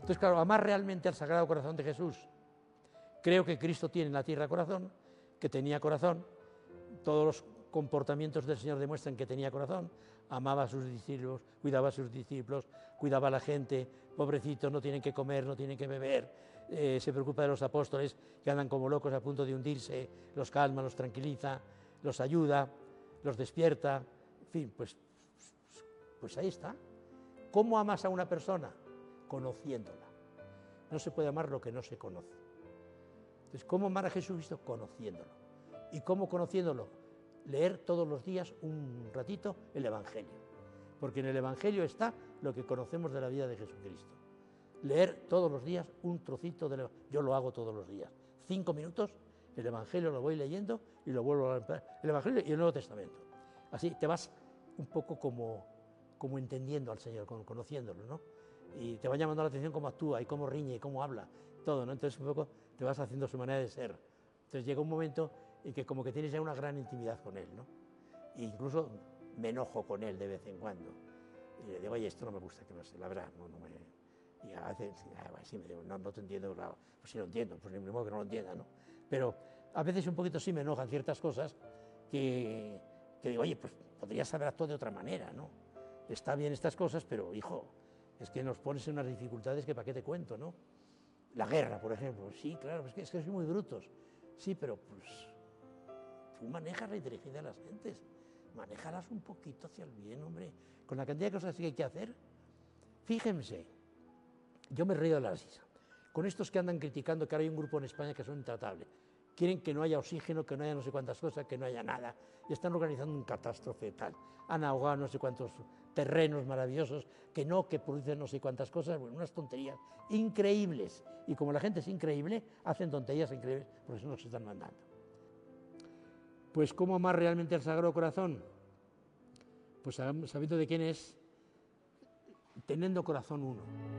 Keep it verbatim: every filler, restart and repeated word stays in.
Entonces, claro, amar realmente al Sagrado Corazón de Jesús. Creo que Cristo tiene en la tierra corazón, que tenía corazón, todos los comportamientos del Señor demuestran que tenía corazón, amaba a sus discípulos, cuidaba a sus discípulos, cuidaba a la gente, pobrecitos, no tienen que comer, no tienen que beber, eh, se preocupa de los apóstoles que andan como locos a punto de hundirse, los calma, los tranquiliza, los ayuda, los despierta, en fin, pues, pues ahí está. ¿Cómo amas a una persona? Conociéndola. No se puede amar lo que no se conoce. Entonces, ¿cómo amar a Jesucristo? Conociéndolo. ¿Y cómo conociéndolo? Leer todos los días un ratito el Evangelio, porque en el Evangelio está lo que conocemos de la vida de Jesucristo. Leer todos los días un trocito del Evangelio. Yo lo hago todos los días. Cinco minutos, el Evangelio lo voy leyendo y lo vuelvo a leer. El Evangelio y el Nuevo Testamento. Así te vas un poco como, como entendiendo al Señor, conociéndolo, ¿no? Y te va llamando la atención cómo actúa y cómo riñe y cómo habla, todo, ¿no? Entonces un poco te vas haciendo su manera de ser. Entonces llega un momento en que como que tienes ya una gran intimidad con él, ¿no? E incluso me enojo con él de vez en cuando. Y le digo, oye, esto no me gusta, que no sé, la verdad, no, no me... Y a veces, ah, sí, me digo, no, no te entiendo, claro. Pues sí lo entiendo, pues ni modo que no lo entienda, ¿no? Pero a veces un poquito sí me enojan ciertas cosas que, que digo, oye, pues podrías haber actuado de otra manera, ¿no? Está bien estas cosas, pero, hijo, es que nos pones en unas dificultades que para qué te cuento, ¿no? La guerra, por ejemplo, sí, claro, es que, es que soy muy brutos. Sí, pero pues tú manejas la inteligencia de las gentes, manéjalas un poquito hacia el bien, hombre, con la cantidad de cosas que hay que hacer. Fíjense, yo me río de la risa con estos que andan criticando que ahora hay un grupo en España que son intratables. Quieren que no haya oxígeno, que no haya no sé cuántas cosas, que no haya nada, y están organizando un catástrofe tal. Han ahogado no sé cuántos terrenos maravillosos, que no, que producen no sé cuántas cosas, bueno, unas tonterías increíbles. Y como la gente es increíble, hacen tonterías increíbles, porque eso nos están mandando. Pues, ¿cómo amar realmente al Sagrado Corazón? Pues sabiendo de quién es, teniendo corazón uno.